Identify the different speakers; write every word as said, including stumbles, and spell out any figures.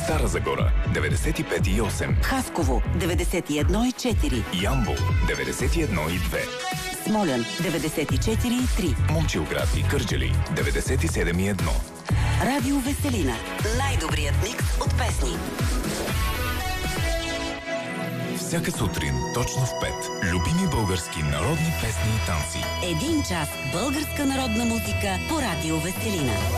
Speaker 1: Стара Загора деветдесет и пет и осем,
Speaker 2: Хасково деветдесет и едно и четири,
Speaker 1: Ямбол деветдесет и едно и две,
Speaker 2: Смолян деветдесет и четири и три,
Speaker 1: Момчилград и Кърджали деветдесет и седем и едно.
Speaker 2: Радио Веселина. Най-добрият микс от песни.
Speaker 1: Всяка сутрин, точно в пет, любими български народни песни и танци.
Speaker 2: Един час българска народна музика по Радио Веселина.